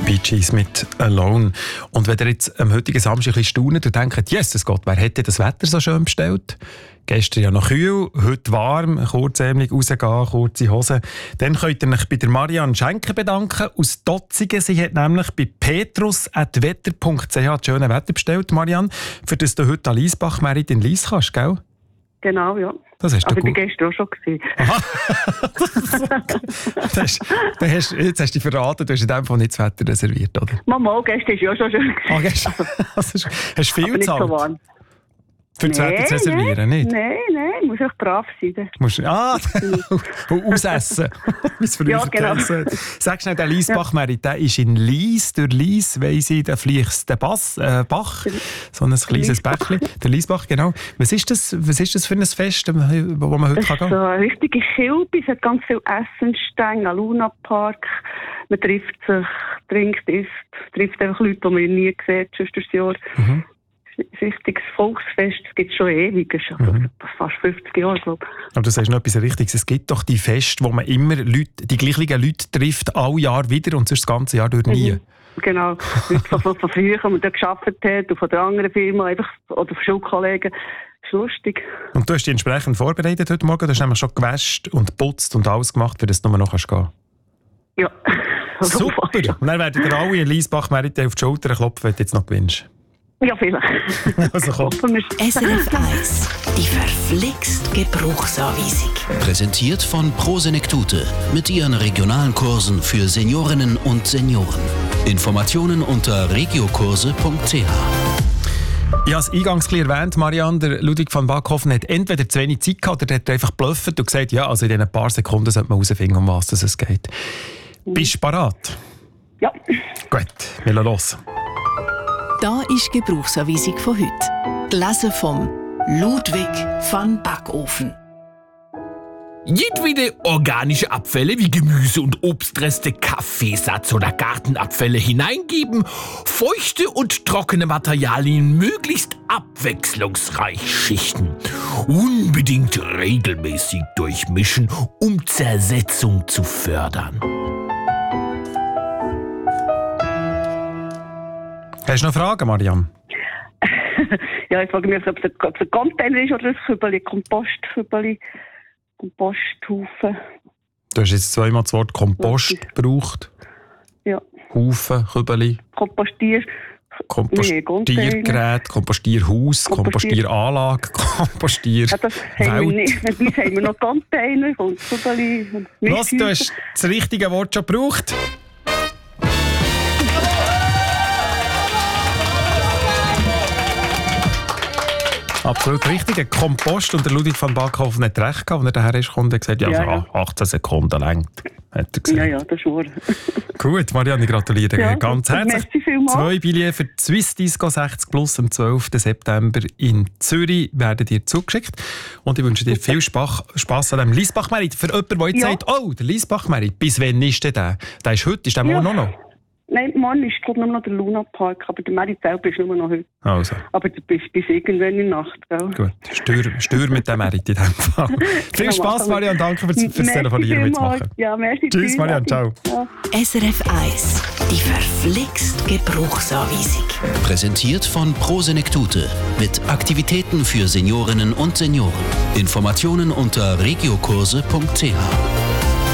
Bee Gees mit «Alone». Und wenn ihr jetzt am heutigen Samstag ein bisschen staunt und denkt, Jesus Gott, wer hätte das Wetter so schön bestellt? Gestern ja noch kühl, heute warm, kurzärmlich rausgehen, kurze Hosen. Dann könnt ihr euch bei der Marianne Schenker bedanken aus Dotzigen. Sie hat nämlich bei petrus@wetter.ch das schöne Wetter bestellt, Marianne, für das du heute an Liesbach-Merit in Lies kannst, gell? Genau, ja. Das hast du aber gut. ich war gestern auch schon. Aha. Jetzt hast du dich verraten, du hast in dem Fall nicht das Wetter reserviert, oder? Mama, gestern war ja schon schön. Gestern. Hast du viel gezahlt? So warm. Für das Wetter zu reservieren, nicht? Nein, muss echt brav sein. Ausessen. Wie es früher geheißen hat. Sag schnell, der Liesbach-Merit, der ist in Lies. Durch Lies weiss ich, da fließt der Bach. So ein kleines Bächlein. Der Liesbach, genau. Was ist das für ein Fest, wo man heute gehen kann? So eine richtige Kilbe. Es hat ganz viel Essensstände, ein Lunapark. Man trifft sich, trinkt, isst. Trifft einfach Leute, die man nie sieht, sonst durchs Jahr. Mhm. Ein richtiges Volksfest, das gibt es schon ewig, fast 50 Jahre, glaube ich. Aber du sagst noch etwas Richtiges. Es gibt doch die Feste, wo man immer die gleichen Leute trifft, alle Jahr wieder und sonst das ganze Jahr durch nie. Genau. Leute von früher, die man da gearbeitet hat, und von der anderen Firma, einfach, oder von Schulkollegen. Das ist lustig. Und du hast dich entsprechend vorbereitet heute Morgen. Du hast nämlich schon gewäscht und putzt und alles gemacht, für das du nur noch gehen kannst. Ja. Super. Und dann werden dir alle in Liesbach-Merit auf die Schulter klopfen, wenn du jetzt noch gewinnst. Ja, vielleicht. Also komm. SRF 1, die verflixt Gebrauchsanweisung. Präsentiert von Prosenektute mit ihren regionalen Kursen für Seniorinnen und Senioren. Informationen unter regiokurse.ch. Ich habe es eingangs erwähnt, Marianne, der Ludwig van Backhofen hat entweder zu wenig Zeit gehabt oder hat einfach geblufft und gesagt, ja, also in diesen paar Sekunden sollte man herausfinden, um was es geht. Bist du bereit? Ja. Gut, wir lassen los. Da ist die Gebrauchsanweisung von heute. Gelesen vom Ludwig van Backofen. Jedwede organische Abfälle wie Gemüse- und Obstreste, Kaffeesatz oder Gartenabfälle hineingeben, feuchte und trockene Materialien möglichst abwechslungsreich schichten. Unbedingt regelmäßig durchmischen, um Zersetzung zu fördern. Hast du noch Fragen, Marianne? Ja, ich frage mich, ob es ein Container ist oder ein Kübeli, Komposthaufen. Du hast jetzt zweimal das Wort Kompost gebraucht. Ja. Haufen, Kübeli. Kompostiergerät, Kompostierhaus, Kompostieranlage, Ja, das haben wir nicht. Jetzt haben wir noch Container und Kübeli. Was, du hast das richtige Wort schon gebraucht? Absolut richtig. Ein Kompost. Und der Ludwig van Backhofen hat recht gehabt, als er daher ist, und er gesagt, ja, also 18 Sekunden lang, hat er gesagt. Ja, das ist wahr. Gut, Marianne, ich gratuliere dir ganz herzlich. 2 Billets für die Swiss Disco 60 Plus am 12. September in Zürich werden dir zugeschickt. Und ich wünsche dir viel Spass an dem Liesbach-Merit. Für jemanden, der jetzt sagt, oh, der Liesbach-Merit, bis wann ist der? Der ist heute, ist der morgen noch? Nein, morgen ist nur noch der Lunapark, aber der Merit selber ist nur noch heute. Also. Aber du bist irgendwann in der Nacht, gell? Gut, steuer mit dem Merit in diesem Fall. Viel Spass, Marianne, danke fürs Telefonieren mitzumachen. Ja, merci. Tschüss, Marianne, ciao. Ja. SRF 1, die verflixt Gebrauchsanweisung. Präsentiert von Prosenektute mit Aktivitäten für Seniorinnen und Senioren. Informationen unter regiokurse.ch.